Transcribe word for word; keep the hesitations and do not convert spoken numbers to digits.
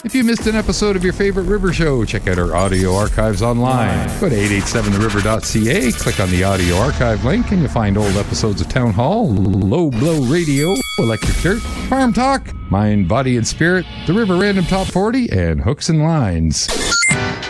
If you missed an episode of your favorite River Show, check out our audio archives online. Go to eight eight seven the river dot c a, click on the audio archive link, and you'll find old episodes of Town Hall, Low Blow Radio, Electric Dirt, Farm Talk, Mind, Body, and Spirit, the River Random Top forty, and Hooks and Lines.